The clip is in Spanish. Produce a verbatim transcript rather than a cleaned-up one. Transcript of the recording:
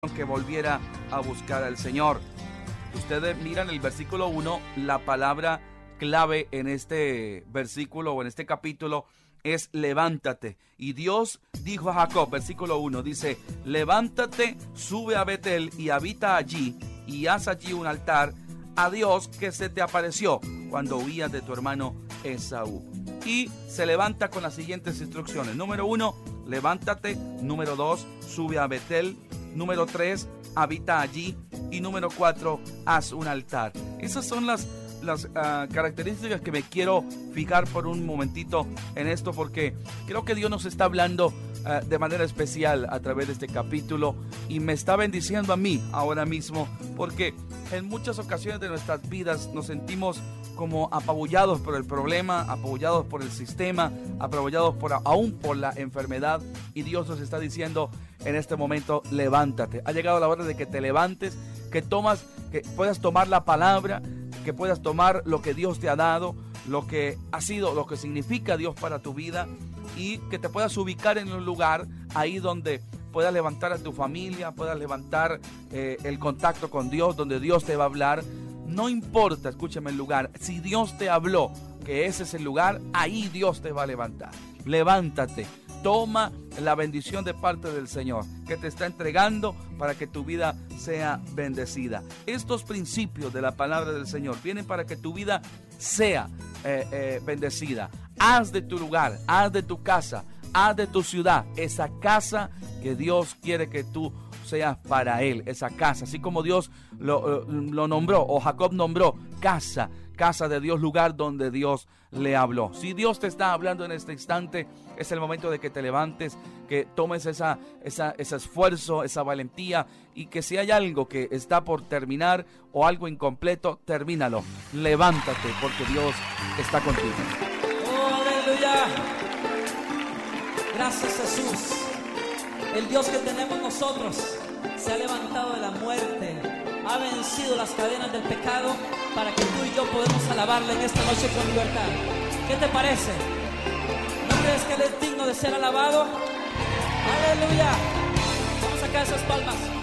que volviera a buscar al Señor. Ustedes miran el versículo uno, la palabra clave en este versículo o en este capítulo es levántate. Y Dios dijo a Jacob, versículo uno, dice: levántate, sube a Betel y habita allí, y haz allí un altar a Dios que se te apareció cuando huías de tu hermano Esaú. Y se levanta con las siguientes instrucciones. Número uno, levántate. Número dos, sube a Betel. Número tres, habita allí. Y número cuatro, haz un altar. Esas son las, las uh, características que me quiero fijar por un momentito en esto, porque creo que Dios nos está hablando uh, de manera especial a través de este capítulo, y me está bendiciendo a mí ahora mismo, porque en muchas ocasiones de nuestras vidas nos sentimos como apabullados por el problema, apabullados por el sistema, apabullados por, aún por la enfermedad, y Dios nos está diciendo en este momento: levántate. Ha llegado la hora de que te levantes, que tomas, que puedas tomar la palabra, que puedas tomar lo que Dios te ha dado, lo que ha sido, lo que significa Dios para tu vida, y que te puedas ubicar en un lugar ahí donde puedas levantar a tu familia, puedas levantar eh, el contacto con Dios, donde Dios te va a hablar. No importa, escúchame, el lugar. Si Dios te habló que ese es el lugar, ahí Dios te va a levantar. Levántate. Toma la bendición de parte del Señor que te está entregando para que tu vida sea bendecida. Estos principios de la palabra del Señor vienen para que tu vida sea eh, eh, bendecida. Haz de tu lugar, haz de tu casa, haz de tu ciudad esa casa que Dios quiere que tú seas para Él, esa casa, así como Dios lo, lo nombró, o Jacob nombró casa, casa de Dios, lugar donde Dios le habló. Si Dios te está hablando en este instante, es el momento de que te levantes, que tomes esa, esa, ese esfuerzo, esa valentía, y que si hay algo que está por terminar o algo incompleto, termínalo. Levántate, porque Dios está contigo. Oh, aleluya. Gracias, Jesús. El Dios que tenemos nosotros se ha levantado de la muerte, ha vencido las cadenas del pecado, para que tú y yo podamos alabarle en esta noche con libertad. ¿Qué te parece? ¿No crees que Él es digno de ser alabado? Aleluya. Vamos a sacar esas palmas.